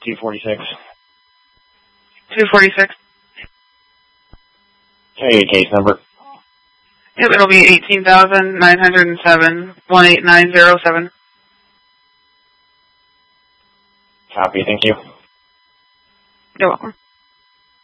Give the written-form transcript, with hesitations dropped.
246. 246. Okay, case number. Yep, it'll be 18,907 18907. Copy, thank you. You're welcome.